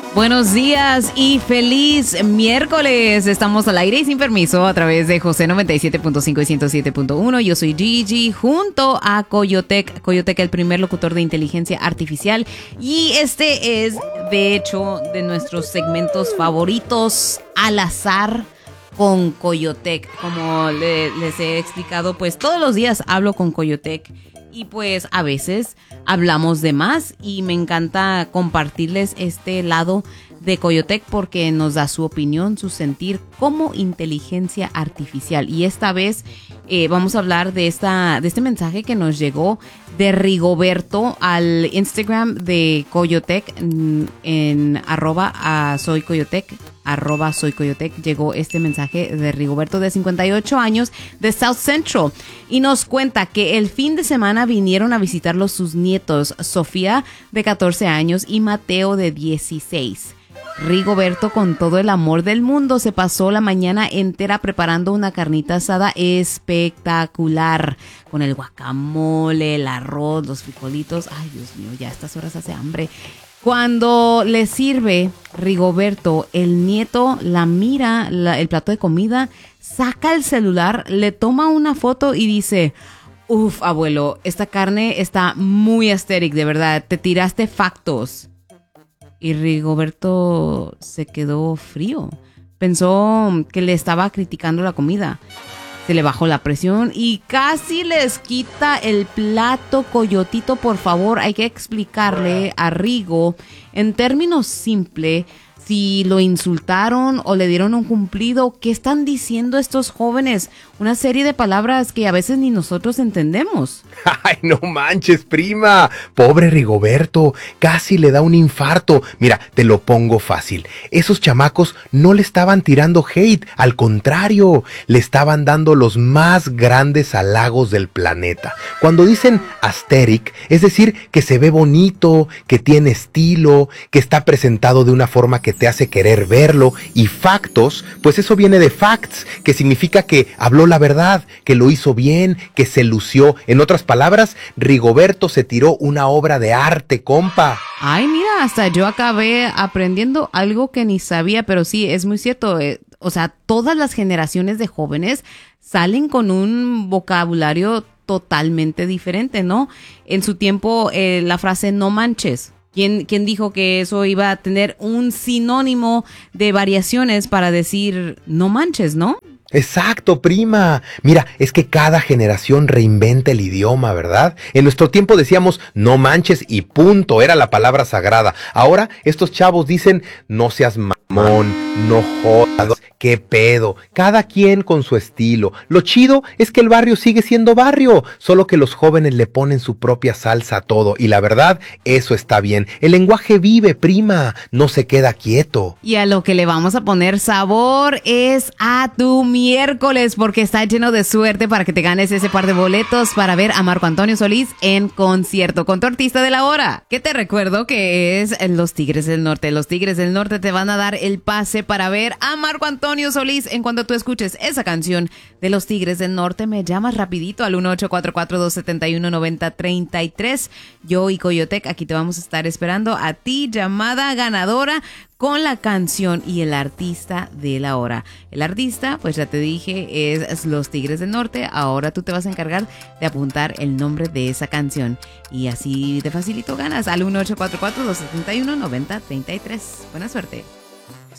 Buenos días y feliz miércoles. Estamos al aire y sin permiso a través de José 97.5 y 107.1. Yo soy Gigi junto a Coyotec. Coyotec, el primer locutor de inteligencia artificial. Y este es, de hecho, de nuestros segmentos favoritos, Al Azar con Coyotec. Como les he explicado, pues todos los días hablo con Coyotec. Y pues a veces hablamos de más y me encanta compartirles este lado de Coyotec porque nos da su opinión, su sentir como inteligencia artificial. Y esta vez vamos a hablar de este mensaje que nos llegó de Rigoberto al Instagram de Coyotec en @soycoyotec. @soycoyotec. Llegó este mensaje de Rigoberto de 58 años de South Central y nos cuenta que el fin de semana vinieron a visitarlos sus nietos, Sofía de 14 años y Mateo de 16. Rigoberto, con todo el amor del mundo, se pasó la mañana entera preparando una carnita asada espectacular con el guacamole, el arroz, los frijolitos. Ay, Dios mío, ya a estas horas hace hambre. Cuando le sirve Rigoberto, el nieto la mira, el plato de comida, saca el celular, le toma una foto y dice: "Uf, abuelo, esta carne está muy aesthetic, de verdad, te tiraste factos". Y Rigoberto se quedó frío. Pensó que le estaba criticando la comida. Se le bajó la presión y casi les quita el plato. Coyotito, por favor, hay que explicarle a Rigo en términos simples si lo insultaron o le dieron un cumplido. ¿Qué están diciendo estos jóvenes? Una serie de palabras que a veces ni nosotros entendemos. ¡Ay, no manches, prima! Pobre Rigoberto, casi le da un infarto. Mira, te lo pongo fácil. Esos chamacos no le estaban tirando hate, al contrario, le estaban dando los más grandes halagos del planeta. Cuando dicen aesthetic, es decir, que se ve bonito, que tiene estilo, que está presentado de una forma que te hace querer verlo, y factos, pues eso viene de facts, que significa que habló la verdad, que lo hizo bien, que se lució. En otras palabras, Rigoberto se tiró una obra de arte, compa. Ay, mira, hasta yo acabé aprendiendo algo que ni sabía, pero sí, es muy cierto. O sea, todas las generaciones de jóvenes salen con un vocabulario totalmente diferente, ¿no? En su tiempo, la frase "no manches". ¿Quién dijo que eso iba a tener un sinónimo de variaciones para decir "no manches", no? Exacto, prima. Mira, es que cada generación reinventa el idioma, ¿verdad? En nuestro tiempo decíamos "no manches" y punto, era la palabra sagrada. Ahora estos chavos dicen "no seas mamón", "no jodas", "qué pedo". Cada quien con su estilo. Lo chido es que el barrio sigue siendo barrio, solo que los jóvenes le ponen su propia salsa a todo. Y la verdad, eso está bien. El lenguaje vive, prima, no se queda quieto. Y a lo que le vamos a poner sabor es a tu miércoles, porque está lleno de suerte para que te ganes ese par de boletos para ver a Marco Antonio Solís en concierto con tu artista de la hora. Que te recuerdo que es Los Tigres del Norte. Los Tigres del Norte te van a dar el pase para ver a Marco Antonio Solís. En cuanto tú escuches esa canción de Los Tigres del Norte, me llamas rapidito al 1844-271-9033. Yo y Coyotec aquí te vamos a estar esperando a ti, llamada ganadora, con la canción y el artista de la hora. El artista, pues ya te dije, es Los Tigres del Norte. Ahora tú te vas a encargar de apuntar el nombre de esa canción. Y así de facilito ganas al 1844-271-9033. Buena suerte.